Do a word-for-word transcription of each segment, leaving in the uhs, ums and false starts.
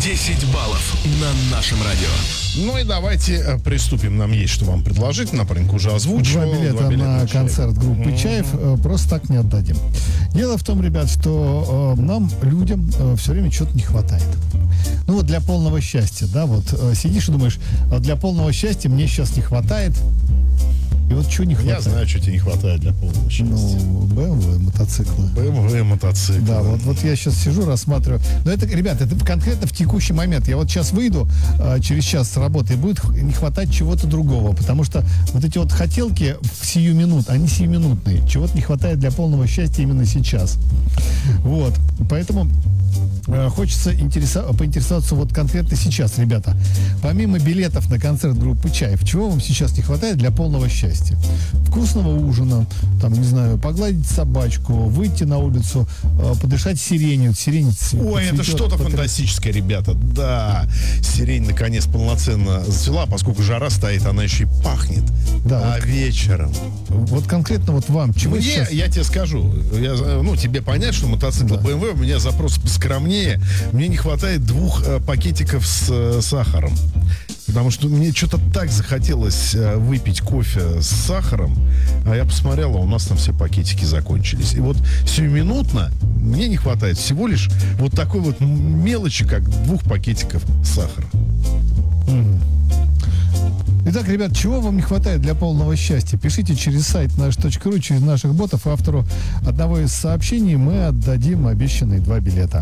десять баллов на нашем радио. Ну и давайте приступим. Нам есть что вам предложить. Напарник уже озвучил. Два билета, Два билета на, на концерт группы mm-hmm. Чаев э, просто так не отдадим. Дело в том, ребят, что э, нам, людям, э, все время чего-то не хватает. Ну вот для полного счастья, да, вот э, сидишь и думаешь, для полного счастья мне сейчас не хватает. И вот чего не хватает? Я знаю, что тебе не хватает для полного счастья. Ну, бэ эм вэ мотоциклы. бэ эм вэ мотоциклы. Да, вот, вот я сейчас сижу, рассматриваю. Но это, ребята, это конкретно в текущий момент. Я вот сейчас выйду а, через час с работы, и будет не хватать чего-то другого. Потому что вот эти вот хотелки в сию минут, они сиюминутные. Чего-то не хватает для полного счастья именно сейчас. Вот. Поэтому э, хочется интересо- поинтересоваться вот конкретно сейчас, ребята. Помимо билетов на концерт группы Чаев, чего вам сейчас не хватает для полного счастья? Вкусного ужина, там, не знаю, погладить собачку, выйти на улицу, э, подышать сиренью. Сирень цветет. Ой, это что-то потряс... фантастическое, ребята. Да, сирень наконец полноценно зацвела, поскольку жара стоит, она еще и пахнет. Да, а вот, вечером. Вот конкретно вот вам чего Мне, сейчас? Я тебе скажу, я, ну, тебе понять, что мотоцикл да. бэ эм вэ, у меня запрос поскромнее. Мне не хватает двух э, пакетиков с э, сахаром. Потому что мне что-то так захотелось э, выпить кофе с сахаром, а я посмотрел, а у нас там все пакетики закончились. И вот сиюминутно мне не хватает всего лишь вот такой вот мелочи, как двух пакетиков сахара. Mm. Итак, ребят, чего вам не хватает для полного счастья? Пишите через сайт наш точка ру, через наших ботов. Автору одного из сообщений мы отдадим обещанные два билета.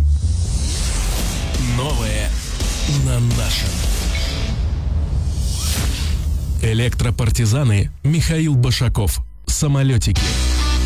Новое на нашем. Электропартизаны Михаил Башаков. Самолетики.